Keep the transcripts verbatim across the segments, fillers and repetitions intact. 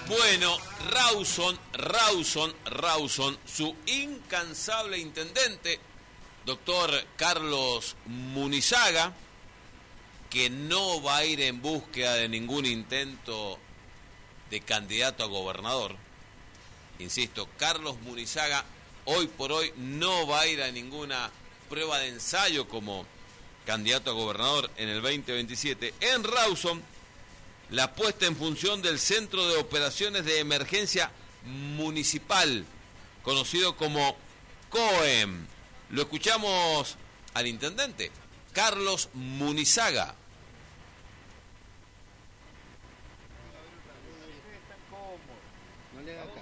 Bueno, Rawson, Rawson, Rawson, su incansable intendente, doctor Carlos Munizaga, que no va a ir en búsqueda de ningún intento de candidato a gobernador. Insisto, Carlos Munizaga hoy por hoy no va a ir a ninguna prueba de ensayo como candidato a gobernador en el veinte veintisiete. En Rawson, la puesta en función del Centro de Operaciones de Emergencia Municipal, conocido como COEM. Lo escuchamos al intendente, Carlos Munizaga. No le haga caso.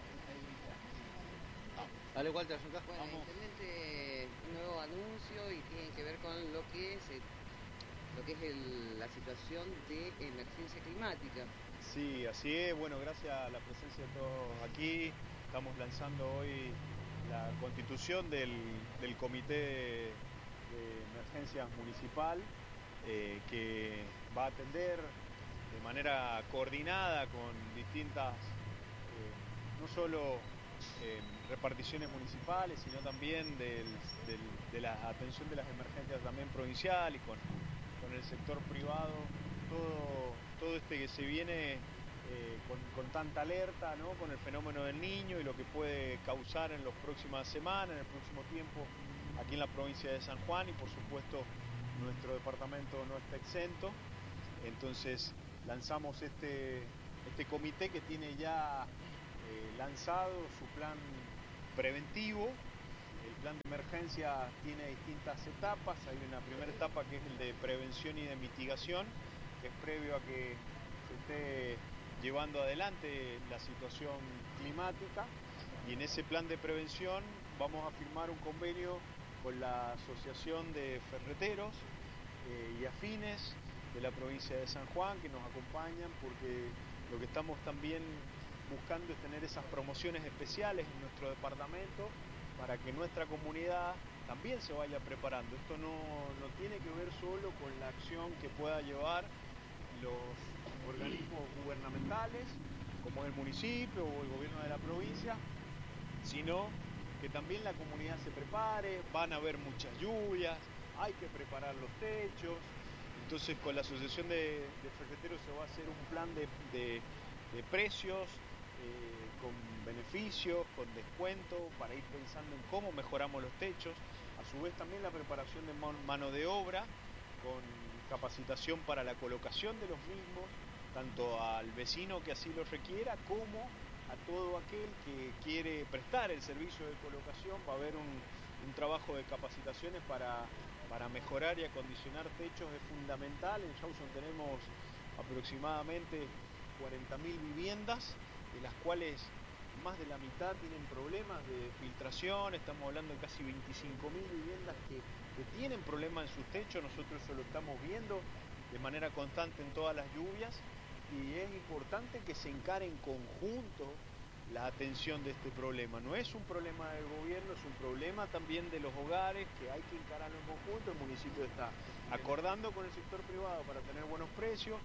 Dale, Walter, su caso. Bueno, intendente, un nuevo anuncio y tiene que ver con lo que es, lo que es el, la situación de emergencia climática. Sí, así es. Bueno, gracias a la presencia de todos aquí, estamos lanzando hoy la constitución del, del Comité de, de Emergencias Municipal, eh, que va a atender de manera coordinada con distintas, eh, no solo eh, reparticiones municipales, sino también del, del, de la atención de las emergencias también provincial y con, con el sector privado, todo, todo este que se viene eh, con, con tanta alerta, ¿no? Con el fenómeno del Niño y lo que puede causar en las próximas semanas, en el próximo tiempo, aquí en la provincia de San Juan, y por supuesto nuestro departamento no está exento. Entonces lanzamos este, este comité que tiene ya eh, lanzado su plan preventivo. El plan de emergencia tiene distintas etapas. Hay una primera etapa que es el de prevención y de mitigación, que es previo a que se esté llevando adelante la situación climática. Y en ese plan de prevención vamos a firmar un convenio con la Asociación de Ferreteros eh, y Afines de la provincia de San Juan, que nos acompañan, porque lo que estamos también buscando es tener esas promociones especiales en nuestro departamento para que nuestra comunidad también se vaya preparando. Esto no, no tiene que ver solo con la acción que pueda llevar los organismos gubernamentales, como el municipio o el gobierno de la provincia, sino que también la comunidad se prepare. Van a haber muchas lluvias, hay que preparar los techos. Entonces con la Asociación de, de Ferreteros se va a hacer un plan de, de, de precios, eh, con beneficios, con descuento, para ir pensando en cómo mejoramos los techos. A su vez también la preparación de mano de obra, con capacitación para la colocación de los mismos, tanto al vecino que así lo requiera, como a todo aquel que quiere prestar el servicio de colocación. Va a haber un, un trabajo de capacitaciones para, para mejorar y acondicionar techos. Es fundamental. En Rawson tenemos aproximadamente cuarenta mil viviendas, de las cuales más de la mitad tienen problemas de filtración. Estamos hablando de casi veinticinco mil viviendas que, que tienen problemas en sus techos. Nosotros eso lo estamos viendo de manera constante en todas las lluvias, y es importante que se encare en conjunto la atención de este problema. No es un problema del gobierno, es un problema también de los hogares, que hay que encararlo en conjunto. El municipio está acordando con el sector privado para tener buenos precios,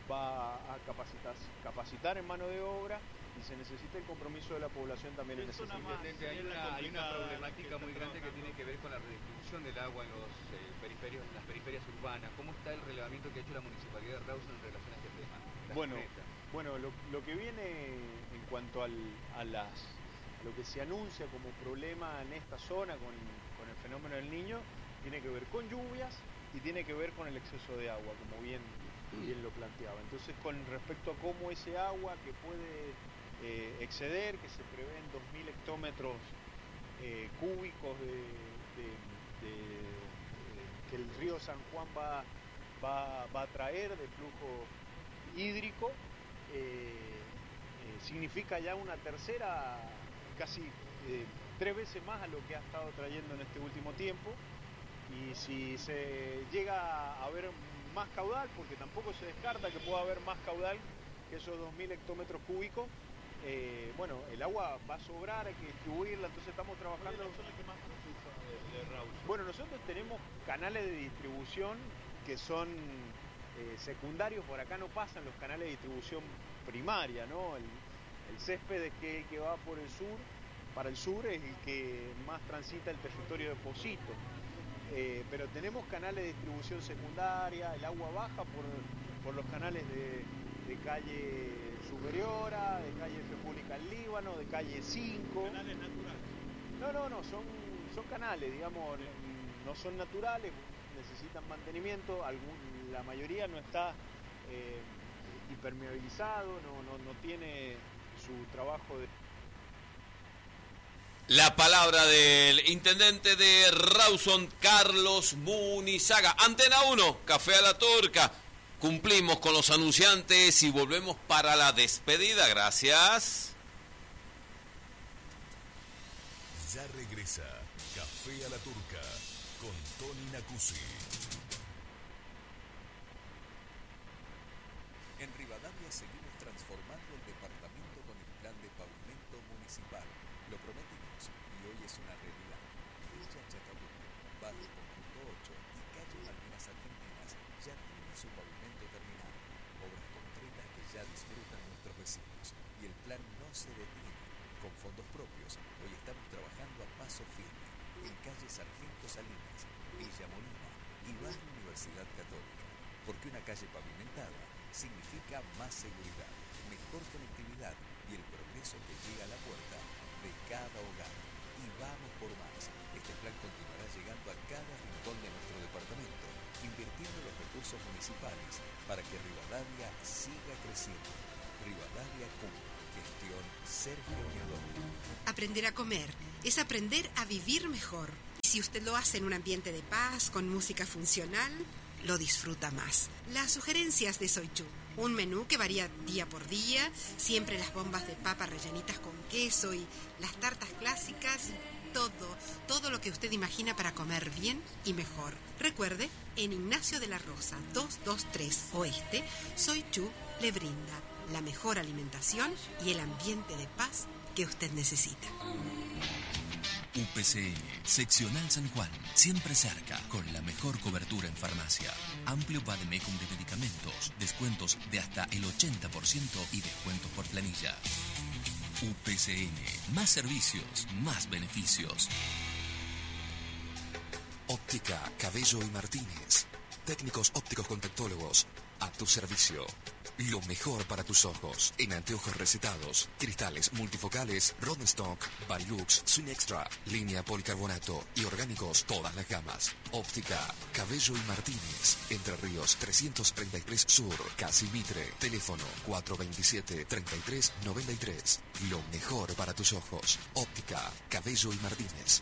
va a capacitar, capacitar en mano de obra, y se necesita el compromiso de la población también en ese sentido. Hay una, hay una problemática muy grande que tiene que ver con la redistribución del agua en los eh, periferios, en las periferias urbanas. ¿Cómo está el relevamiento que ha hecho la Municipalidad de Rawson en relación a este tema? Bueno, bueno lo, lo que viene en cuanto al, a, las, a lo que se anuncia como problema en esta zona con, con el fenómeno del Niño, tiene que ver con lluvias y tiene que ver con el exceso de agua, como bien, bien lo planteaba. Entonces, con respecto a cómo ese agua que puede eh, exceder, que se prevén dos mil hectómetros eh, cúbicos de, de, de, de, que el río San Juan va, va, va a traer de flujo hídrico, eh, eh, significa ya una tercera, casi eh, tres veces más a lo que ha estado trayendo en este último tiempo. Y si se llega a haber más caudal, porque tampoco se descarta que pueda haber más caudal que esos dos mil hectómetros cúbicos, eh, bueno, el agua va a sobrar, hay que distribuirla. Entonces estamos trabajando. ¿Cuál es la zona que más preocupa de, de Rawson? Bueno, nosotros tenemos canales de distribución que son eh, secundarios. Por acá no pasan los canales de distribución primaria, ¿no? El, El césped es que el que va por el sur, para el sur es el que más transita el territorio de Pocito. Eh, pero tenemos canales de distribución secundaria, el agua baja por, por los canales de, de calle Superiora, de calle República del Líbano, de calle cinco. Canales naturales. No, no, no, son, son canales, digamos, no son naturales, necesitan mantenimiento, algún, la mayoría no está eh, hipermeabilizado, no, no, no tiene su trabajo de... La palabra del intendente de Rawson, Carlos Munizaga. Antena uno, Café a la Turca. Cumplimos con los anunciantes y volvemos para la despedida. Gracias. Ya regresa Café a la Turca con Tony Nacuzzi. En Rivadavia seguimos transformando el departamento con el plan de pavimento municipal. Lo prometimos y hoy es una realidad. Villa Chacabuco, Barrio Conjunto ocho y calle Malvinas Argentinas ya tienen su pavimento terminado. Obras concretas que ya disfrutan nuestros vecinos. Y el plan no se detiene. Con fondos propios, hoy estamos trabajando a paso firme en calle Sargento Salinas, Villa Molina y Barrio Universidad Católica. Porque una calle pavimentada significa más seguridad, mejor conectividad y el progreso que llega a la puerta de cada hogar. Y vamos por más. Este plan continuará llegando a cada rincón de nuestro departamento, invirtiendo los recursos municipales para que Rivadavia siga creciendo. Rivadavia cumple. Gestión Sergio Miodón. Aprender a comer es aprender a vivir mejor. Y si usted lo hace en un ambiente de paz, con música funcional, lo disfruta más. Las sugerencias de Soy Chu. Un menú que varía día por día, siempre las bombas de papa rellenitas con queso y las tartas clásicas y todo, todo lo que usted imagina para comer bien y mejor. Recuerde, en Ignacio de la Rosa, doscientos veintitrés Oeste, Soy Chu le brinda la mejor alimentación y el ambiente de paz que usted necesita. U P C N, Seccional San Juan, siempre cerca, con la mejor cobertura en farmacia. Amplio vademecum de medicamentos, descuentos de hasta el ochenta por ciento y descuentos por planilla. U P C N, más servicios, más beneficios. Óptica Cabello y Martínez, técnicos ópticos contactólogos, a tu servicio. Lo mejor para tus ojos, en anteojos recetados, cristales multifocales, Rodenstock, Varilux, Swing Extra, línea policarbonato y orgánicos, todas las gamas. Óptica Cabello y Martínez, Entre Ríos trescientos treinta y tres Sur, Casi Mitre, teléfono cuatro veintisiete, treinta y tres noventa y tres. Lo mejor para tus ojos, Óptica Cabello y Martínez.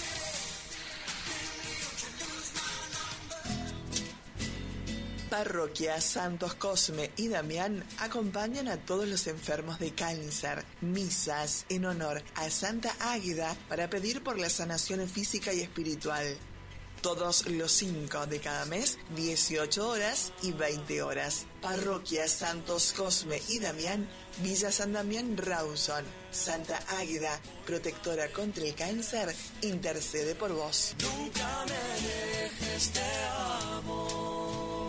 Parroquia Santos Cosme y Damián acompañan a todos los enfermos de cáncer. Misas en honor a Santa Águeda para pedir por la sanación física y espiritual. Todos los cinco de cada mes, dieciocho horas y veinte horas. Parroquia Santos Cosme y Damián, Villa San Damián, Rawson. Santa Águeda, protectora contra el cáncer, intercede por vos. Nunca me dejes, te amo.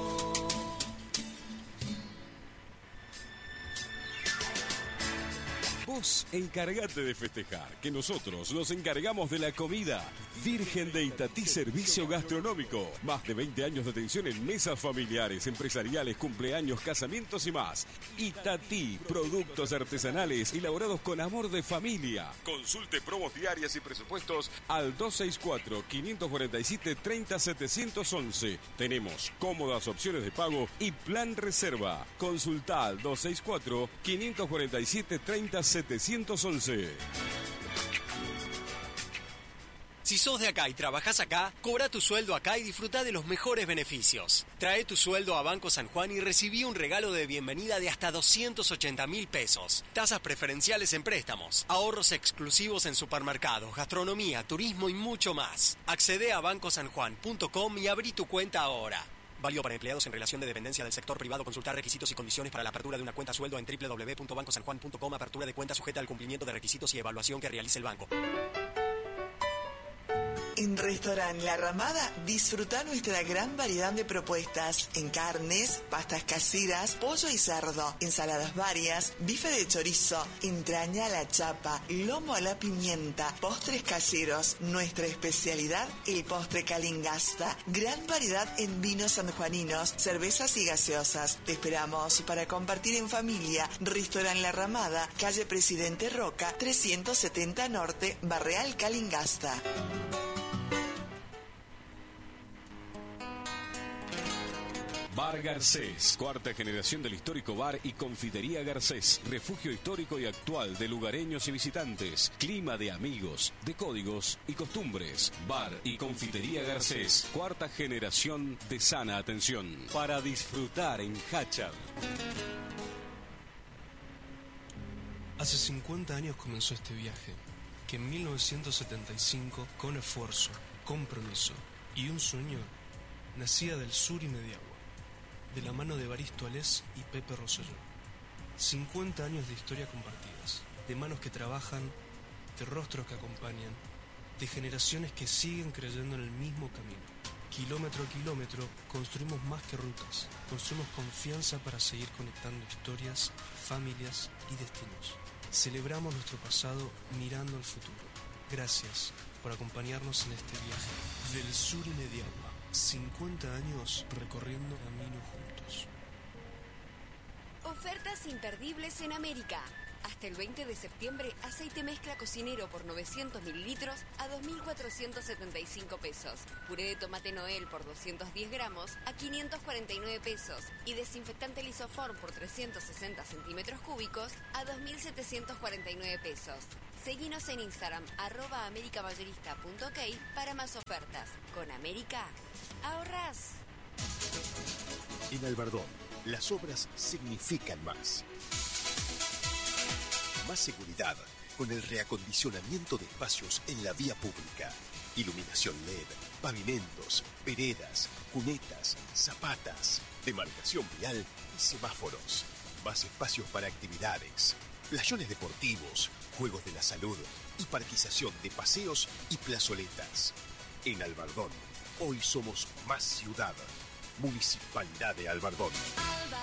Vos encargate de festejar, que nosotros nos encargamos de la comida. Virgen de Itatí Servicio Gastronómico. Más de veinte años de atención en mesas familiares, empresariales, cumpleaños, casamientos y más. Itatí, productos artesanales elaborados con amor de familia. Consulte promos diarias y presupuestos al dos seis cuatro, cinco cuatro siete, tres cero siete uno uno. Tenemos cómodas opciones de pago y plan reserva. Consulta al dos seis cuatro, cinco cuatro siete, tres cero siete uno uno. Si sos de acá y trabajás acá, cobra tu sueldo acá y disfruta de los mejores beneficios. Trae tu sueldo a Banco San Juan y recibí un regalo de bienvenida de hasta doscientos ochenta mil pesos. Tasas preferenciales en préstamos, ahorros exclusivos en supermercados, gastronomía, turismo y mucho más. Accede a banco san juan punto com y abrí tu cuenta ahora. Válido para empleados en relación de dependencia del sector privado. Consultar requisitos y condiciones para la apertura de una cuenta sueldo en doble u doble u doble u punto banco san juan punto com. Apertura de cuenta sujeta al cumplimiento de requisitos y evaluación que realice el banco. En Restaurant La Ramada disfruta nuestra gran variedad de propuestas en carnes, pastas caseras, pollo y cerdo, ensaladas varias, bife de chorizo, entraña a la chapa, lomo a la pimienta, postres caseros. Nuestra especialidad, el postre Calingasta. Gran variedad en vinos sanjuaninos, cervezas y gaseosas. Te esperamos para compartir en familia. Restaurant La Ramada, calle Presidente Roca, trescientos setenta Norte, Barreal Calingasta. Bar Garcés, cuarta generación del histórico bar y confitería Garcés, refugio histórico y actual de lugareños y visitantes, clima de amigos, de códigos y costumbres. Bar y confitería Garcés, cuarta generación de sana atención, para disfrutar en Hachal. Hace cincuenta años comenzó este viaje, que en mil novecientos setenta y cinco, con esfuerzo, compromiso y un sueño, nacía del sur y Mediagua, de la mano de Evaristo Alés y Pepe Rosselló. cincuenta años de historia compartidas, de manos que trabajan, de rostros que acompañan, de generaciones que siguen creyendo en el mismo camino. Kilómetro a kilómetro construimos más que rutas, construimos confianza para seguir conectando historias, familias y destinos. Celebramos nuestro pasado mirando al futuro. Gracias por acompañarnos en este viaje del sur y Mediagua. cincuenta años recorriendo camino juntos. Ofertas imperdibles en América. Hasta el veinte de septiembre, aceite mezcla cocinero por novecientos mililitros a dos mil cuatrocientos setenta y cinco pesos. Puré de tomate Noel por doscientos diez gramos a quinientos cuarenta y nueve pesos. Y desinfectante Lisoform por trescientos sesenta centímetros cúbicos a dos mil setecientos cuarenta y nueve pesos. Seguinos en Instagram, arroba americamayorista punto ok para más ofertas. Con América, ahorrás. En Albardón, las obras significan más. Más seguridad con el reacondicionamiento de espacios en la vía pública. Iluminación L E D, pavimentos, veredas, cunetas, zapatas, demarcación vial y semáforos. Más espacios para actividades, playones deportivos, juegos de la salud y parquización de paseos y plazoletas. En Albardón, hoy somos más ciudad. Municipalidad de Albardón.